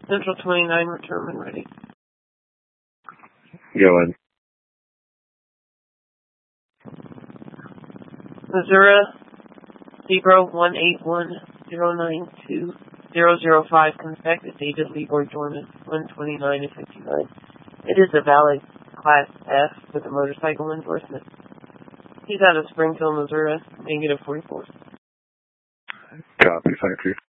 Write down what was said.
Central 29, return when ready. Go in. Missouri, 181092005, contact David Leroy Dorman, 129 and 59. It is a valid Class F with a motorcycle endorsement. He's out of Springfield, Missouri, -44. Copy, thank you.